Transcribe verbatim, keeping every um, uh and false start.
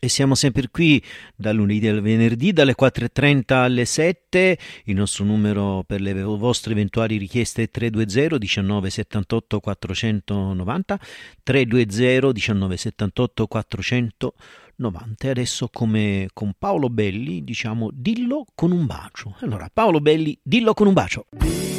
E siamo sempre qui dal lunedì al venerdì dalle quattro e trenta alle sette. Il nostro numero per le vostre eventuali richieste è tre due zero diciannove settantotto quattrocentonovanta, tre due zero diciannove settantotto quattrocentonovanta. E adesso, come con Paolo Belli, diciamo dillo con un bacio. Allora, Paolo Belli, dillo con un bacio.